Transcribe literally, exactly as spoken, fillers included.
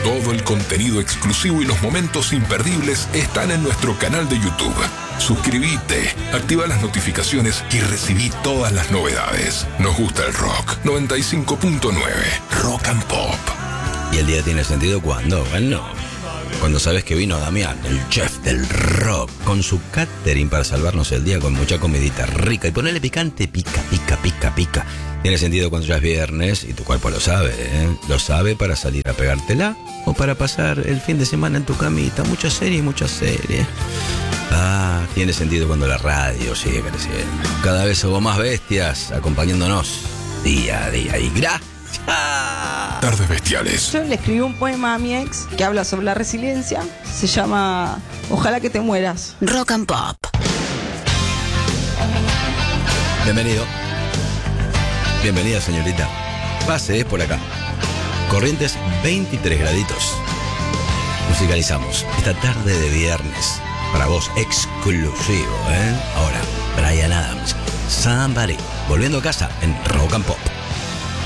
Todo el contenido exclusivo y los momentos imperdibles están en nuestro canal de YouTube. Suscríbete, activa las notificaciones y recibí todas las novedades. Nos gusta el rock. noventa y cinco punto nueve Rock and Pop. Y el día tiene sentido cuando, bueno, cuando sabes que vino Damián, el chef del rock, con su catering para salvarnos el día con mucha comidita rica y ponerle picante, pica, pica, pica, pica. Tiene sentido cuando ya es viernes y tu cuerpo lo sabe, ¿eh? Lo sabe para salir a pegártela o para pasar el fin de semana en tu camita. Mucha serie, mucha serie. Ah, tiene sentido cuando la radio sigue creciendo. Cada vez somos más bestias acompañándonos día a día. Y gracias. Tardes Bestiales. Yo le escribí un poema a mi ex que habla sobre la resiliencia. Se llama Ojalá que te mueras. Rock and Pop. Bienvenido. Bienvenida, señorita. Pase por acá. Corrientes veintitrés graditos. Musicalizamos esta tarde de viernes. Para vos, exclusivo, ¿eh? Ahora, Bryan Adams. Somebody. Volviendo a casa en Rock and Pop.